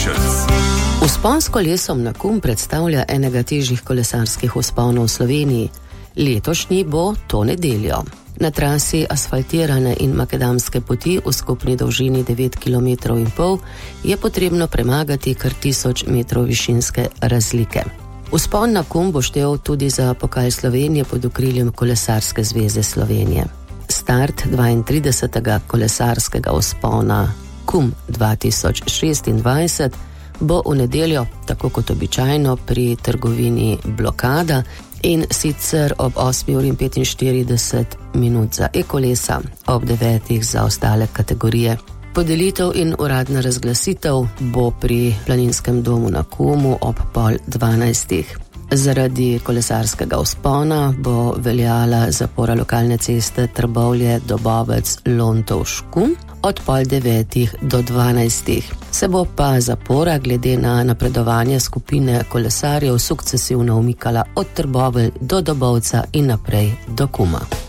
Taušec. Vzpon s kolesom na Kum predstavlja enega težjih kolesarskih vzponov v Sloveniji. Letošnji bo to nedeljo. Na trasi asfaltirane in makadamske poti v skupni dolžini 9,5 km je potrebno premagati kar 1000 metrov višinske razlike. Vzpon na Kum bo štel tudi za pokal Slovenije pod okriljem Kolesarske zveze Slovenije. Start 32. kolesarskega vzpona Kum 2026 bo v nedeljo, tako kot običajno, pri trgovini Blokada, in sicer ob 8:45 za e-kolesa, ob 9 za ostale kategorije. Podelitev in uradna razglasitev bo pri Planinskem domu na Kumu ob 11:30. Zaradi kolesarskega vzpona bo veljala zapora lokalne ceste Trbovlje-Dobovec-Lontovž-Kum od 8:30 do 12. Se bo pa zapora glede na napredovanje skupine kolesarjev sukcesivno umikala od Trbovelj do Dobovca in naprej do Kuma.